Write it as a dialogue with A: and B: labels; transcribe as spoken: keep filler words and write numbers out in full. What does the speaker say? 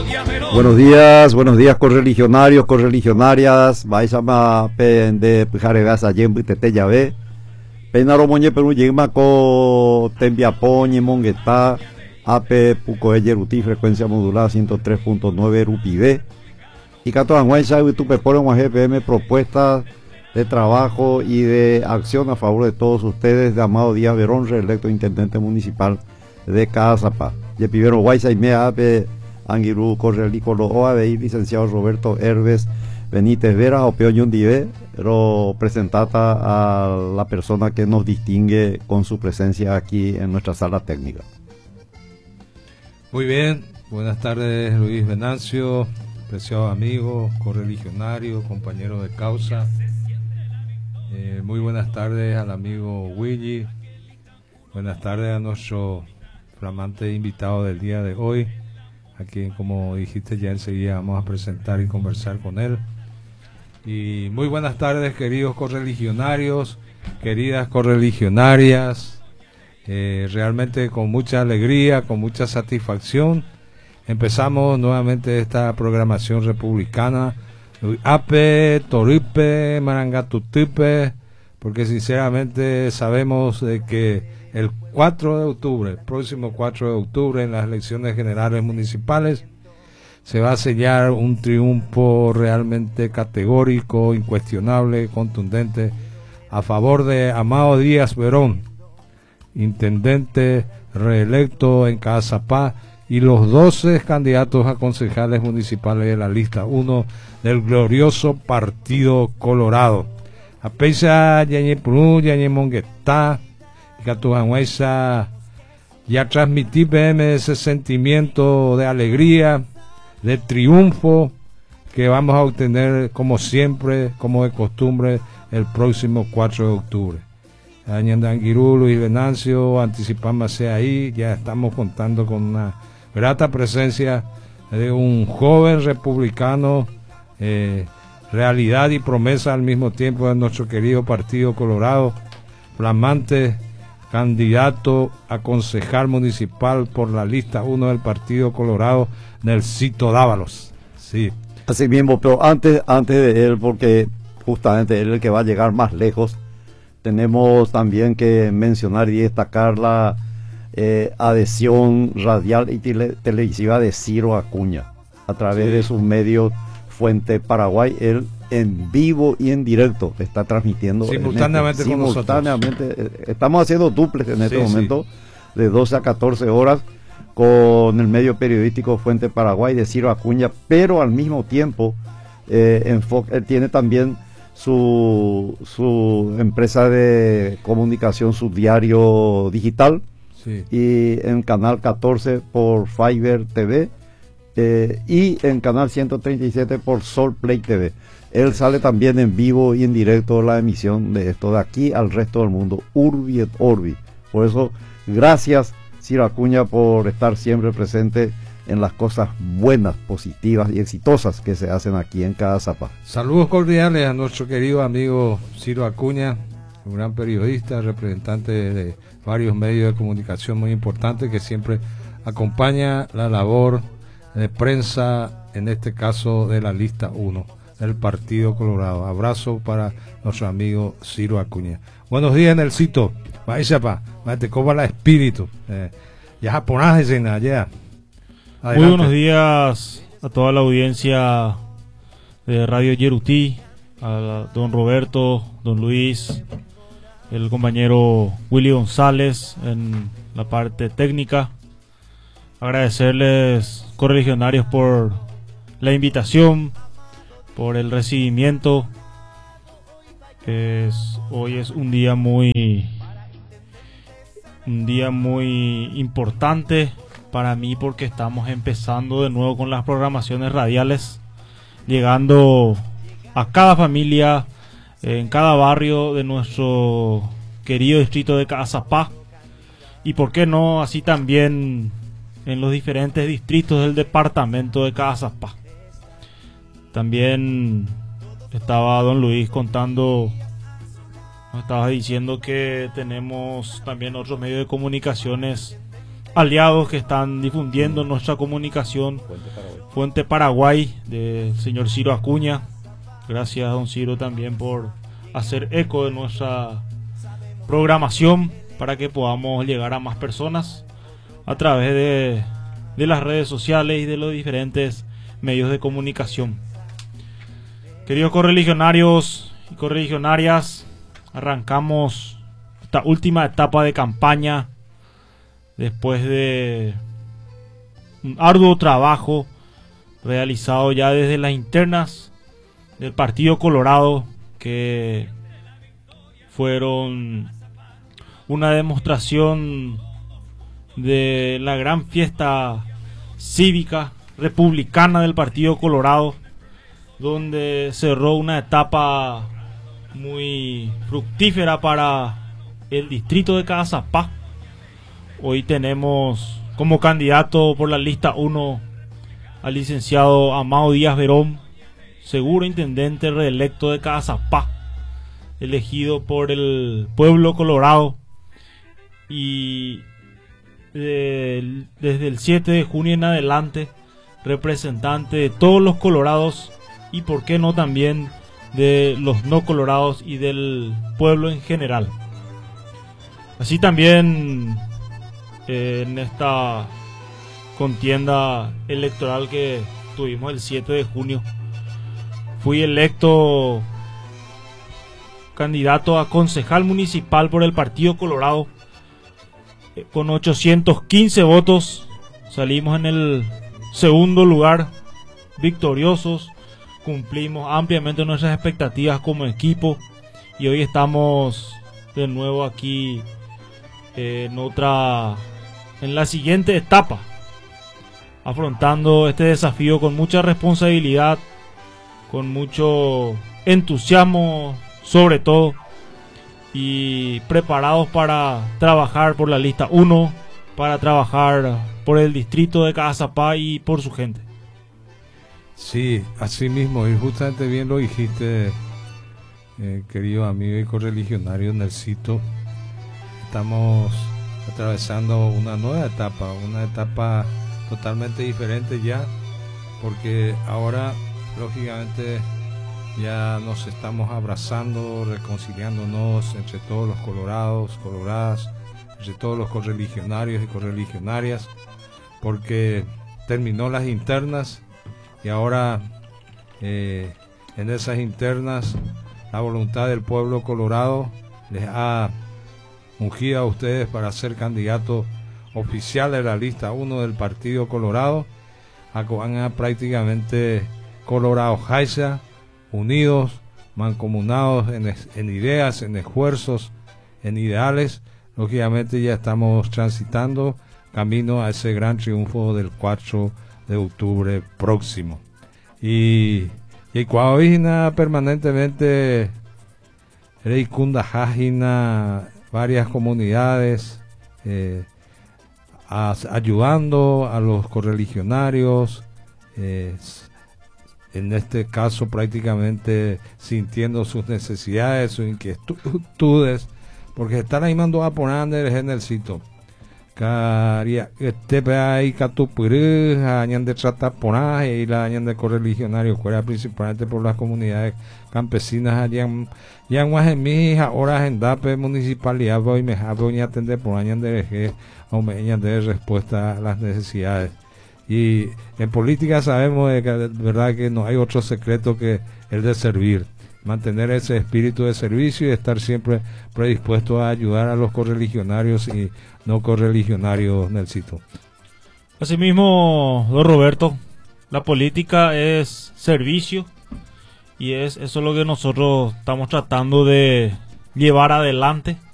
A: Buenos días, buenos días correligionarios, correligionarias. Vais a de Pijaregas allí en Tete Llave. Penaro Moñe Perú Yigma co Tembiapoñe Monguetá, Ape Puco Yeruti, frecuencia modulada ciento tres punto nueve Rupivé. Y Cato Anguaisa y Tupeporo en G P M, propuestas de trabajo y de acción a favor de todos ustedes, de Amado Díaz Verón, reelecto intendente municipal de Cazapá. Y Pivero Guaysa y Mea Ape Anguirú Correlicolo O A B I, licenciado Roberto Herves Benítez Vera, Opeo Yundive, pero presentata a la persona que nos distingue con su presencia aquí en nuestra sala técnica.
B: Muy bien, buenas tardes Luis Venancio, preciado amigo, correligionario, compañero de causa. Eh, muy buenas tardes al amigo Willy, buenas tardes a nuestro flamante invitado del día de hoy, a quien, como dijiste, ya enseguida vamos a presentar y conversar con él. Y muy buenas tardes, queridos correligionarios, queridas correligionarias. Eh, realmente con mucha alegría, con mucha satisfacción, empezamos nuevamente esta programación republicana. Ape, Toripe, Marangatutupe, porque sinceramente sabemos de que el cuatro de octubre, el próximo cuatro de octubre, en las elecciones generales municipales, se va a sellar un triunfo realmente categórico, incuestionable, contundente, a favor de Amado Díaz Verón, intendente reelecto en Cazapá, y los doce candidatos a concejales municipales de la lista uno del glorioso Partido Colorado. A pesar de Pru, Yañe Monguetá, Catujanhuesa, ya transmití P M ese sentimiento de alegría, de triunfo que vamos a obtener como siempre, como de costumbre, el próximo cuatro de octubre. Añandanguirú, Luis Venancio, anticipamos ahí, ya estamos contando con una grata presencia de un joven republicano, eh, realidad y promesa al mismo tiempo de nuestro querido Partido Colorado, flamante candidato a concejal municipal por la lista uno del Partido Colorado, Nelsito Dávalos. Sí.
A: Así mismo, pero antes, antes de él, porque justamente él es el que va a llegar más lejos, tenemos también que mencionar y destacar la eh, adhesión radial y tele, televisiva de Ciro Acuña a través sí. de sus medios Fuente Paraguay. Él en vivo y en directo está transmitiendo
B: simultáneamente
A: este,
B: con
A: simultáneamente nosotros. Estamos haciendo duples en este sí, momento
B: sí.
A: de doce a catorce horas con el medio periodístico Fuente Paraguay de Ciro Acuña, pero al mismo tiempo eh, enfoque, él tiene también su, su empresa de comunicación, su diario digital sí. y en Canal catorce por Fiverr T V eh, y en Canal ciento treinta y siete por Sol Play T V. Él sale también en vivo y en directo la emisión de esto de aquí al resto del mundo, Urbi et Orbi. Por eso, gracias Ciro Acuña por estar siempre presente en las cosas buenas, positivas y exitosas que se hacen aquí en Cazapá.
B: Saludos cordiales a nuestro querido amigo Ciro Acuña, un gran periodista, representante de varios medios de comunicación muy importantes que siempre acompaña la labor de prensa, en este caso de la lista uno del Partido Colorado. Abrazo para nuestro amigo Ciro Acuña. Buenos días, Nelsito. Vaya pa, te coba la espíritu. Eh, ya japonés en allá.
C: Adelante. Muy buenos días a toda la audiencia de Radio Yeruti, a don Roberto, don Luis, el compañero Willy González en la parte técnica. Agradecerles, correligionarios, por la invitación, por el recibimiento. Es, hoy es un día muy, un día muy importante para mí porque estamos empezando de nuevo con las programaciones radiales, llegando a cada familia, en cada barrio de nuestro querido distrito de Cazapá, y por qué no así también en los diferentes distritos del departamento de Cazapá. También estaba don Luis contando, nos estaba diciendo que tenemos también otros medios de comunicaciones aliados que están difundiendo nuestra comunicación.
A: Fuente Paraguay.
C: Fuente Paraguay, del señor Ciro Acuña. Gracias, don Ciro, también por hacer eco de nuestra programación para que podamos llegar a más personas a través de, de las redes sociales y de los diferentes medios de comunicación. Queridos correligionarios y correligionarias, arrancamos esta última etapa de campaña después de un arduo trabajo realizado ya desde las internas del Partido Colorado, que fueron una demostración de la gran fiesta cívica republicana del Partido Colorado, donde cerró una etapa muy fructífera para el distrito de Cazapá. Hoy tenemos como candidato por la lista uno al licenciado Amado Díaz Verón, seguro intendente reelecto de Cazapá, elegido por el pueblo colorado, y de, desde el siete de junio en adelante representante de todos los colorados y por qué no también de los no colorados y del pueblo en general. Así también eh, en esta contienda electoral que tuvimos el siete de junio fui electo candidato a concejal municipal por el Partido Colorado eh, con ochocientos quince votos. Salimos en el segundo lugar, victoriosos, cumplimos ampliamente nuestras expectativas como equipo y hoy estamos de nuevo aquí eh, en otra, en la siguiente etapa, afrontando este desafío con mucha responsabilidad, con mucho entusiasmo sobre todo, y preparados para trabajar por la lista uno, para trabajar por el distrito de Cazapá y por su gente.
B: Sí, así mismo, y justamente bien lo dijiste, eh, querido amigo y correligionario Nelsito. Estamos atravesando una nueva etapa, una etapa totalmente diferente ya, porque ahora lógicamente ya nos estamos abrazando, reconciliándonos entre todos los colorados, coloradas, entre todos los correligionarios y correligionarias, porque terminó las internas y ahora eh, en esas internas la voluntad del pueblo colorado les ha ungido a ustedes para ser candidatos oficiales de la lista uno del Partido Colorado. Van a prácticamente Colorado Jaiza, unidos, mancomunados en, en ideas, en esfuerzos, en ideales. Lógicamente ya estamos transitando camino a ese gran triunfo del cuatro de octubre próximo. Y y cuando permanentemente Reikunda Jajina, varias comunidades eh, a, ayudando a los correligionarios, eh, en este caso prácticamente sintiendo sus necesidades, sus inquietudes, porque están animando a poner en el sitio. Caria, este país catupurú, añan de trataponaje y la añan de correligionario, fuera principalmente por las comunidades campesinas allá en Guajemí, ahora en Dape municipalidad, voy me voy a atender por añan de reje, o me añan de respuesta a las necesidades. Y en política sabemos de que de verdad que no hay otro secreto que el de servir, mantener ese espíritu de servicio y estar siempre predispuesto a ayudar a los correligionarios y no correligionarios, Nelsito.
C: Asimismo, don Roberto, la política es servicio y es eso es lo que nosotros estamos tratando de llevar adelante